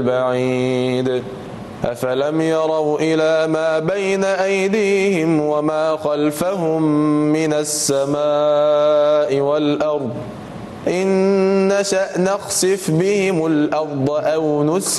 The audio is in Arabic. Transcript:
بعيد أفلم يروا إلى ما بين أيديهم وما خلفهم من السماء والأرض إن نشأ نخسف بهم الأرض أو نسكن